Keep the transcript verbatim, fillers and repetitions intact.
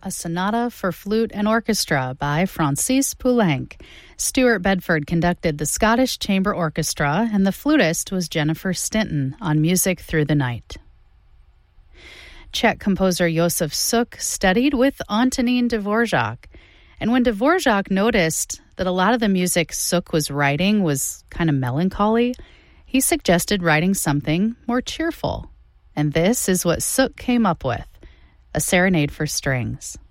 a sonata for flute and orchestra by Francis Poulenc. Stuart Bedford conducted the Scottish Chamber Orchestra, and the flutist was Jennifer Stinton on Music Through the Night. Czech composer Josef Suk studied with Antonin Dvorak, and when Dvorak noticed that a lot of the music Suk was writing was kind of melancholy, he suggested writing something more cheerful. And this is what Suk came up with, a serenade for strings.